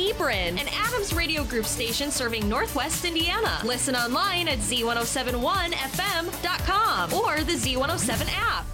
Hebron, an Adams Radio Group station serving Northwest Indiana. Listen online at z1071fm.com or the Z107 app.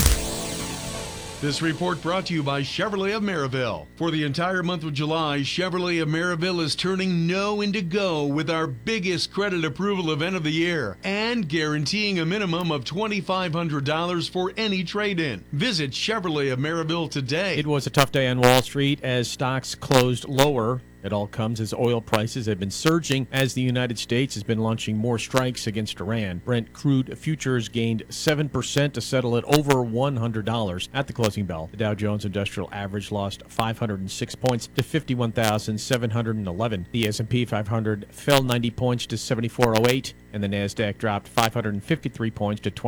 This report brought to you by Chevrolet of Maryville. For the entire month of July, Chevrolet of Maryville is turning no into go with our biggest credit approval event of the year and guaranteeing a minimum of $2,500 for any trade-in. Visit Chevrolet of Maryville today. It was a tough day on Wall Street as stocks closed lower. It all comes as oil prices have been surging as the United States has been launching more strikes against Iran. Brent crude futures gained 7% to settle at over $100 at the closing bell. The Dow Jones Industrial Average lost 506 points to 51,711. The S&P 500 fell 90 points to 7408, and the NASDAQ dropped 553 points to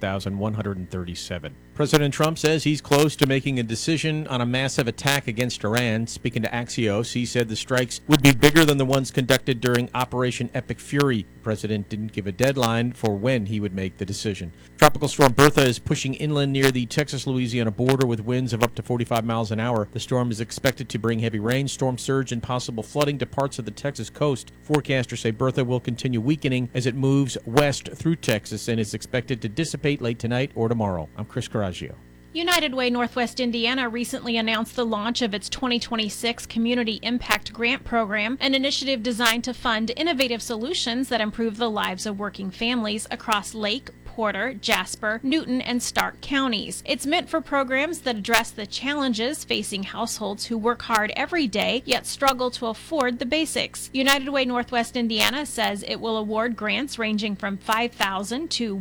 25,137. President Trump says he's close to making a decision on a massive attack against Iran. Speaking to Axios, he said the strikes would be bigger than the ones conducted during Operation Epic Fury. The president didn't give a deadline for when he would make the decision. Tropical storm Bertha is pushing inland near the Texas-Louisiana border with winds of up to 45 miles an hour. The storm is expected to bring heavy rain, storm surge, and possible flooding to parts of the Texas coast. Forecasters say Bertha will continue weakening as it moves west through Texas and is expected to dissipate late tonight or tomorrow. I'm Chris Coraggio. United Way Northwest Indiana recently announced the launch of its 2026 Community Impact Grant Program, an initiative designed to fund innovative solutions that improve the lives of working families across Lake, Porter, Jasper, Newton, and Stark counties. It's meant for programs that address the challenges facing households who work hard every day yet struggle to afford the basics. United Way Northwest Indiana says it will award grants ranging from $5,000 to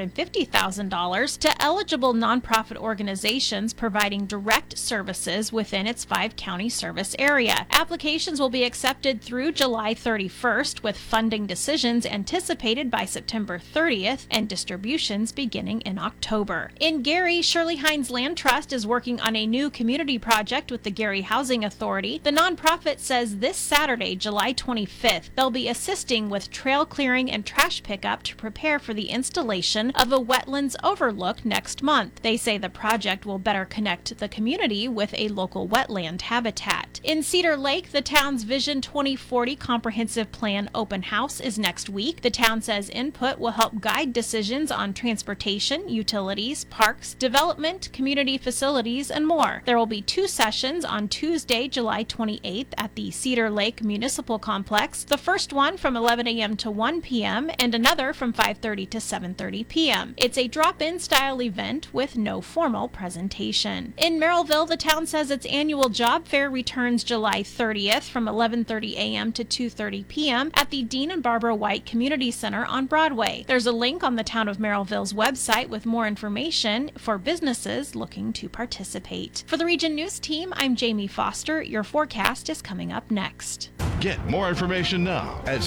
$150,000 to eligible nonprofit organizations providing direct services within its 5-county service area. Applications will be accepted through July 31st, with funding decisions anticipated by September 30th and distributions beginning in October. In Gary, Shirley Hines Land Trust is working on a new community project with the Gary Housing Authority. The nonprofit says this Saturday, July 25th, they'll be assisting with trail clearing and trash pickup to prepare for the installation of a wetlands overlook next month. They say the project will better connect the community with a local wetland habitat. In Cedar Lake, the town's Vision 2040 Comprehensive Plan open house is next week. The town says input will help guide decisions on transportation, utilities, parks, development, community facilities, and more. There will be 2 sessions on Tuesday, July 28th at the Cedar Lake Municipal Complex. The first one from 11 a.m. to 1 p.m. and another from 5:30 to 7:30 p.m. It's a drop-in style event with no formal presentation. In Merrillville, the town says its annual job fair returns July 30th from 11:30 a.m. to 2:30 p.m. at the Dean and Barbara White Community Center on Broadway. There's a link on the Town of Merrillville's website with more information for businesses looking to participate. For the Region News team, I'm Jamie Foster. Your forecast is coming up next. Get more information now at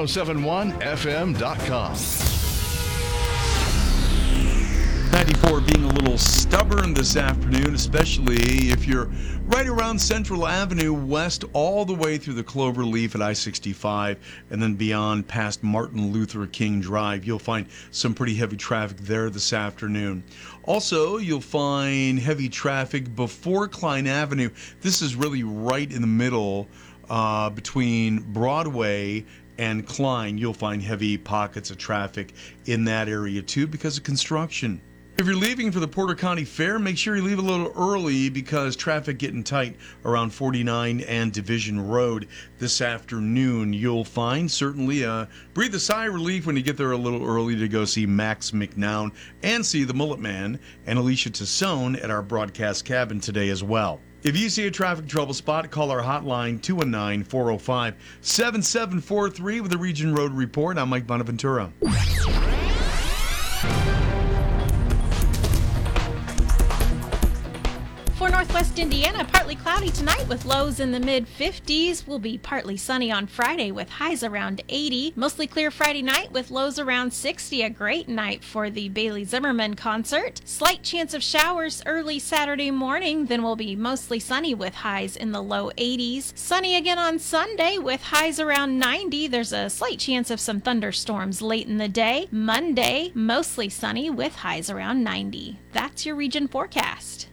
z1071fm.com. 94 being a little stubborn this afternoon, especially if you're right around Central Avenue West all the way through the Cloverleaf at I-65 and then beyond past Martin Luther King Drive. You'll find some pretty heavy traffic there this afternoon. Also, you'll find heavy traffic before Klein Avenue. This is really right in the middle between Broadway and Klein. You'll find heavy pockets of traffic in that area too because of construction. If you're leaving for the Porter County Fair, make sure you leave a little early because traffic getting tight around 49 and Division Road this afternoon. You'll find certainly breathe a sigh of relief when you get there a little early to go see Max McNown and see the Mullet Man and Alicia Tassone at our broadcast cabin today as well. If you see a traffic trouble spot, call our hotline 219-405-7743 with a Region Road Report. I'm Mike Bonaventura. For Northwest Indiana, partly cloudy tonight with lows in the mid-50s. Will be partly sunny on Friday with highs around 80. Mostly clear Friday night with lows around 60. A great night for the Bailey Zimmerman concert. Slight chance of showers early Saturday morning. Then will be mostly sunny with highs in the low 80s. Sunny again on Sunday with highs around 90. There's a slight chance of some thunderstorms late in the day. Monday, mostly sunny with highs around 90. That's your region forecast.